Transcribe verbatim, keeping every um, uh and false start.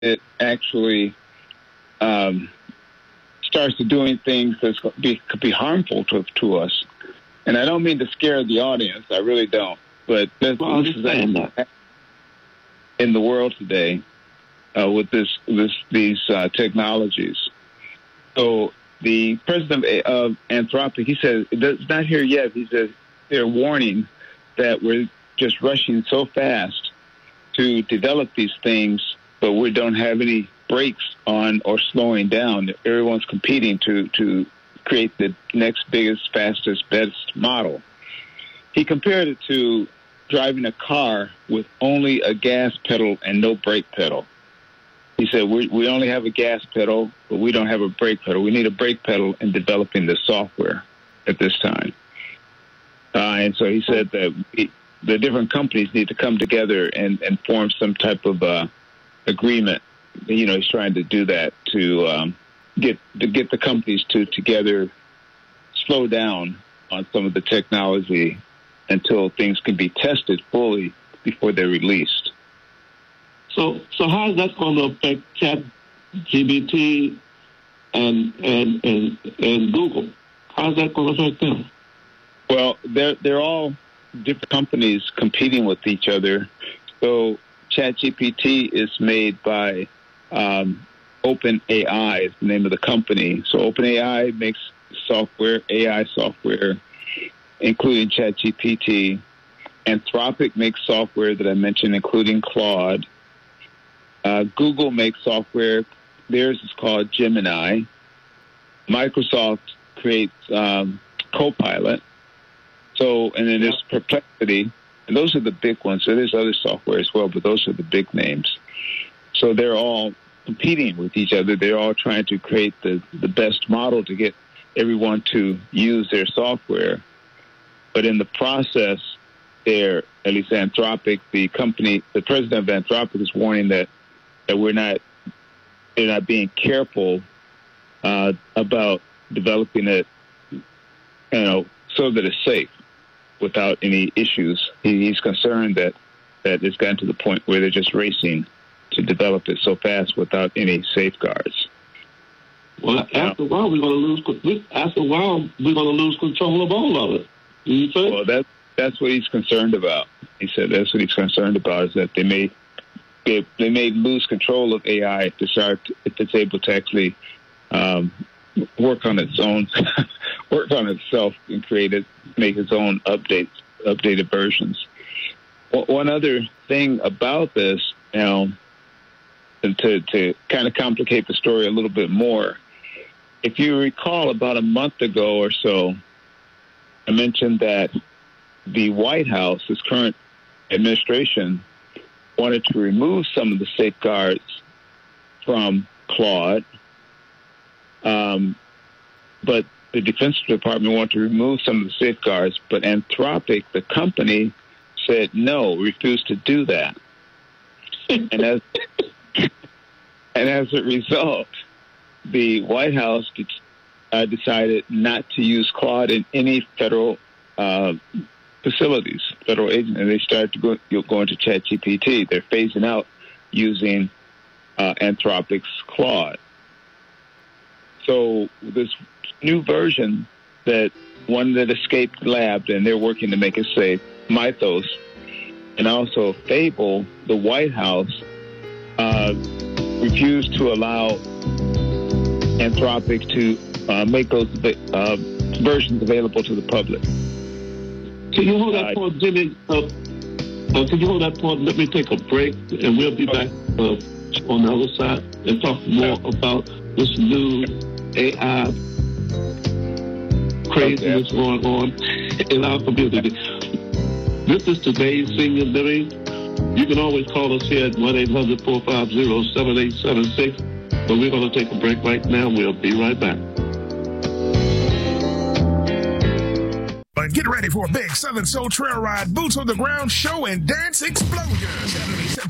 it actually um, starts to doing things that could be harmful to, to us. And I don't mean to scare the audience. I really don't. But this, well, this is that. in the world today uh, with this, this these uh, technologies. So the president of Anthropic, he says, it's not here yet. He says they're warning that we're just rushing so fast to develop these things, but we don't have any brakes on or slowing down. Everyone's competing to, to create the next biggest, fastest, best model. He compared it to driving a car with only a gas pedal and no brake pedal. He said, we, we only have a gas pedal, but we don't have a brake pedal. We need a brake pedal in developing the software at this time. Uh, and so he said that we, the different companies need to come together and, and form some type of uh, agreement. You know, he's trying to do that to um, get to get the companies to together slow down on some of the technology until things can be tested fully before they're released. So, so how is that going to affect ChatGPT and and and and Google? How is that going to affect them? Well, they're they're all different companies competing with each other. So ChatGPT is made by um, OpenAI, is the name of the company. So OpenAI makes software, A I software, including ChatGPT. Anthropic makes software that I mentioned, including Claude. Uh, Google makes software. Theirs is called Gemini. Microsoft creates um, Copilot. So, and then there's Perplexity. And those are the big ones. So there's other software as well, but those are the big names. So they're all competing with each other. They're all trying to create the, the best model to get everyone to use their software. But in the process, they're, at least Anthropic, the company, the president of Anthropic is warning that, that we're not, they're not being careful uh, about developing it, you know, so that it's safe without any issues. He, he's concerned that, that it's gotten to the point where they're just racing to develop it so fast without any safeguards. Well, after a while, we're going to lose. After a while, we're going to lose control of all of it. Do you think? Well, that that's what he's concerned about. He said that's what he's concerned about, is that they may they, they may lose control of A I if they start if it's able to actually um, work on its own, work on itself, and create it, make its own updates, updated versions. Well, one other thing about this, you know, and to to kind of complicate the story a little bit more. If you recall, about a month ago or so, I mentioned that the White House, this current administration, wanted to remove some of the safeguards from Claude, um, but the Defense Department wanted to remove some of the safeguards, but Anthropic, the company, said no, refused to do that. and as and as a result, the White House uh, decided not to use Claude in any federal uh, facilities, federal agents, and they started to go, go into ChatGPT. They're phasing out using uh, Anthropic's Claude. So this new version, that one that escaped the lab, and they're working to make it safe, Mythos, and also Fable, the White House uh, refused to allow Anthropic to uh, make those uh, versions available to the public. Can you hold that uh, thought, Jimmy? Uh, uh, can you hold that thought? Let me take a break, and we'll be back uh, on the other side and talk more about this new A I craziness okay. going on in our community. This is today's Senior Living. You can always call us here at one eight hundred, four five zero, seven eight seven six. But we're going to take a break right now. We'll be right back. But get ready for a big Southern Soul Trail Ride, boots on the ground show and dance explosion. Saturday, September